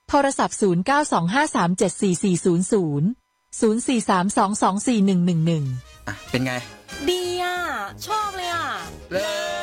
โทรศัพท์0925374400 0432241111 เป็นไงดีอ่ะชอบเลยอ่ะเลิศ